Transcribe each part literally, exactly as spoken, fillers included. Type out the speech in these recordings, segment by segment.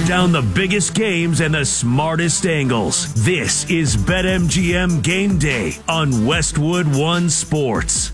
down the biggest games and the smartest angles. This is BetMGM Game Day on Westwood One Sports.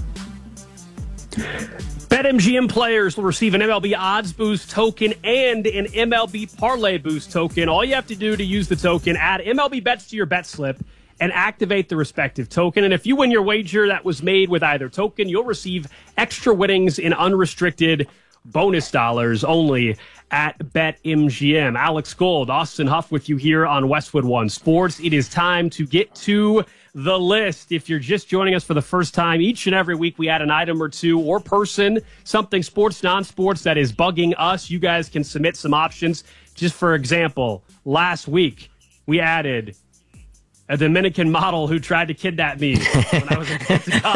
BetMGM players will receive an M L B Odds Boost token and an M L B Parlay Boost token. All you have to do to use the token, add M L B bets to your bet slip and activate the respective token. And if you win your wager that was made with either token, you'll receive extra winnings in unrestricted bonus dollars only at BetMGM. Alex Gold, Austin Huff with you here on Westwood One Sports. It is time to get to the list. If you're just joining us for the first time, each and every week we add an item or two or person, something sports, non-sports that is bugging us. You guys can submit some options. Just for example, last week we added a Dominican model who tried to kidnap me when I was in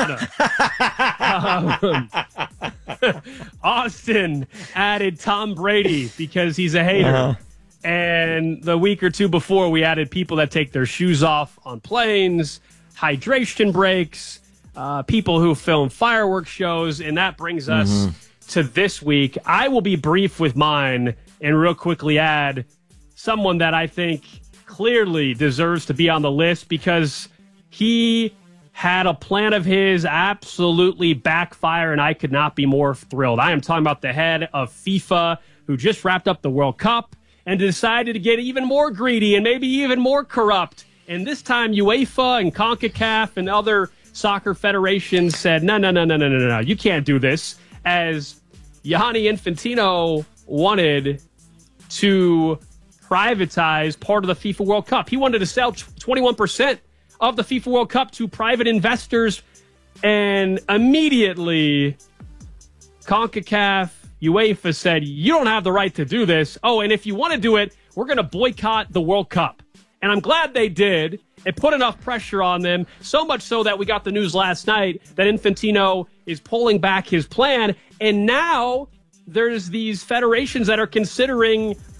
Punta um, Austin added Tom Brady because he's a hater. Uh-huh. And the week or two before, we added people that take their shoes off on planes, hydration breaks, uh, people who film fireworks shows, and that brings us mm-hmm. to this week. I will be brief with mine and real quickly add someone that I think clearly deserves to be on the list because he had a plan of his absolutely backfire, and I could not be more thrilled. I am talking about the head of FIFA who just wrapped up the World Cup and decided to get even more greedy and maybe even more corrupt. And this time UEFA and CONCACAF and other soccer federations said, no, no, no, no, no, no, no, you can't do this, as Gianni Infantino wanted to privatize part of the FIFA World Cup. He wanted to sell twenty-one percent of the FIFA World Cup to private investors, and immediately CONCACAF, UEFA said, you don't have the right to do this. Oh, and if you want to do it, we're going to boycott the World Cup. And I'm glad they did. It put enough pressure on them, so much so that we got the news last night that Infantino is pulling back his plan, and now there's these federations that are considering